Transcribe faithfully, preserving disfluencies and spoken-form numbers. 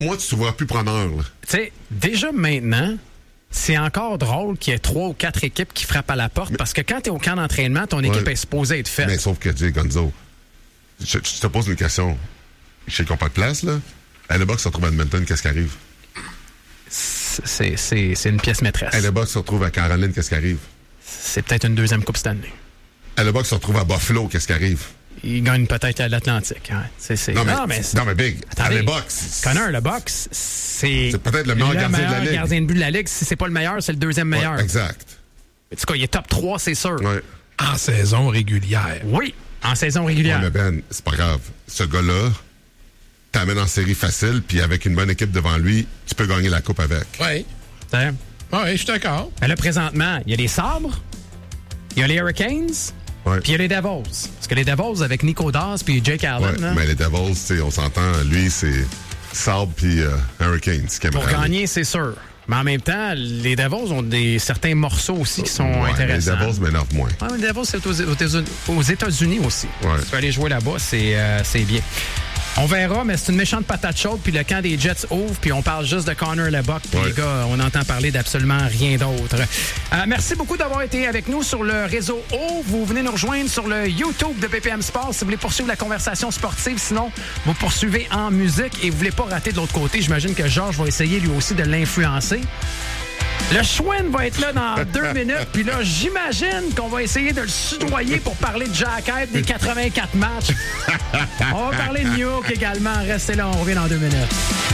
Moi, tu ne vois plus preneur. Tu sais, déjà maintenant, c'est encore drôle qu'il y ait trois ou quatre équipes qui frappent à la porte mais, parce que quand tu es au camp d'entraînement, ton équipe ouais, est supposée être faite. Mais sauf que, tu sais, Gonzo, je, je te pose une question. Je sais qu'ils n'ont pas de place, là. Hellebuck se retrouve à Edmonton, qu'est-ce qui arrive? C'est, c'est, c'est une pièce maîtresse. Hellebuck se retrouve à Caroline, qu'est-ce qui arrive? C'est peut-être une deuxième Coupe Stanley. Hellebuck se retrouve à Buffalo, qu'est-ce qui arrive? Il gagne peut-être à l'Atlantique. Hein. C'est, c'est... Non, mais, non, mais, non, mais Big, Hellebuck... Connor Hellebuck, c'est... C'est peut-être le meilleur le gardien meilleur de la Ligue. gardien de but de la Ligue. Si c'est pas le meilleur, c'est le deuxième meilleur. Ouais, exact. En tout cas, il est top trois, c'est sûr. Ouais. En saison régulière. Oui, en saison régulière. Ouais, mais Ben, c'est pas grave. Ce gars-là t'amène en série facile, puis avec une bonne équipe devant lui, tu peux gagner la Coupe avec. Oui. Ouais. Oui, je suis d'accord. Mais là, présentement, il y a les Sabres, il y a les Hurricanes, ouais. puis il y a les Devils. Parce que les Devils, avec Nico Dawes puis Jake Allen... Ouais, hein, mais les Devils, on s'entend, lui, c'est Sabres puis euh, Hurricanes. Pour gagner, c'est sûr. Mais en même temps, les Devils ont des certains morceaux aussi qui sont ouais, intéressants. Les Devils m'énervent moins. Ouais, les Devils, c'est aux, aux États-Unis aussi. Ouais. Si tu peux aller jouer là-bas, c'est, euh, c'est bien. On verra, mais c'est une méchante patate chaude, puis le camp des Jets ouvre, puis on parle juste de Connor Hellebuck, puis ouais. les gars, on entend parler d'absolument rien d'autre. Euh, merci beaucoup d'avoir été avec nous sur le réseau O. Vous venez nous rejoindre sur le YouTube de B P M Sports si vous voulez poursuivre la conversation sportive. Sinon, vous poursuivez en musique et vous voulez pas rater de l'autre côté. J'imagine que Georges va essayer lui aussi de l'influencer. Le Chouin va être là dans deux minutes. Puis là, j'imagine qu'on va essayer de le soudoyer pour parler de Jack Hype des quatre-vingt-quatre matchs. On va parler de New York également. Restez là, on revient dans deux minutes.